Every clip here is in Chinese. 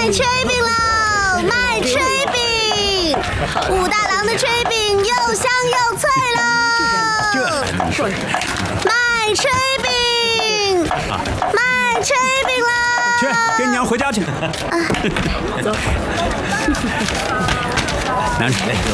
卖炊饼喽！卖炊饼，武大郎的炊饼又香又脆喽！卖炊饼，卖炊饼喽！ 去，跟娘回家去。 走。 拿着。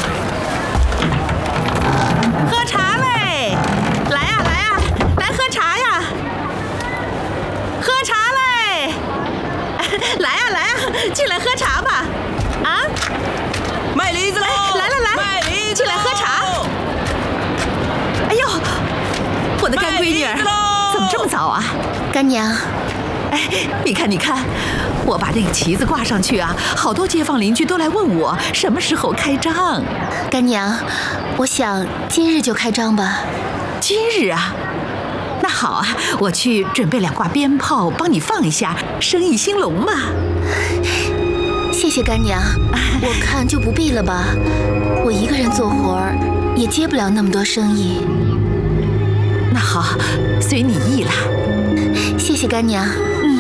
喝茶嘞！来呀来呀，来喝茶呀！喝茶嘞！来呀来呀，进来喝茶吧！啊， 卖梨子喽！ 来来来， 卖梨子， 进来喝茶。哎呦，我的干闺女儿，怎么这么早啊？ 干娘， 哎，你看你看，我把这个旗子挂上去啊，好多街坊邻居都来问我什么时候开张。 干娘，我想今日就开张吧。 今日啊？那好啊，我去准备2挂鞭炮，帮你放一下，生意兴隆嘛。 谢谢干娘，我看就不必了吧。我一个人做活儿，也接不了那么多生意。 那好，随你意了。 谢谢干娘。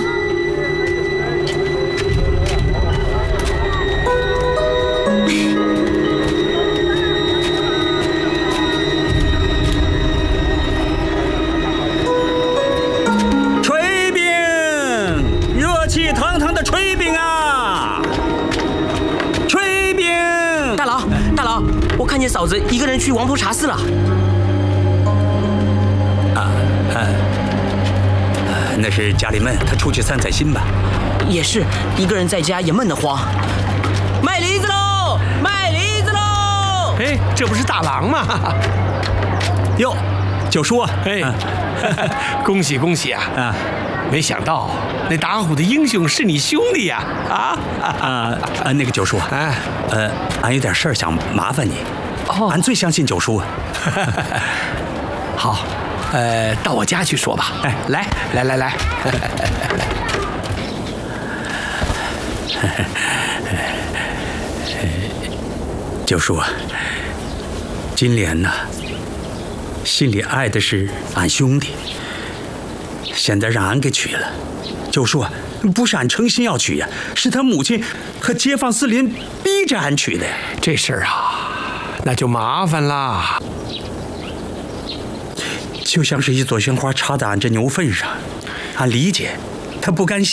炊饼，热气腾腾的炊饼啊！炊饼！ 大佬，我看见嫂子一个人去王婆茶室了。 那是家里闷，她出去散散心吧。 也是，一个人在家也闷得慌。卖梨子喽！卖梨子喽！ 哎，这不是大郎吗？ 哟，九叔啊！ 哎，恭喜恭喜啊！ 啊， 没想到那打虎的英雄是你兄弟呀！ 那个九叔，俺有点事儿想麻烦你。 哦， 俺最相信九叔。 好，到我家去说吧。 哎，来。九叔啊，金莲呐，心里爱的是俺兄弟，现在让俺给娶了。九叔啊，不是俺诚心要娶呀，是他母亲和街坊四邻逼着俺娶的呀。 这事儿啊，那就麻烦啦。 就像是一朵鲜花插在俺这牛粪上，俺理解，他不甘心。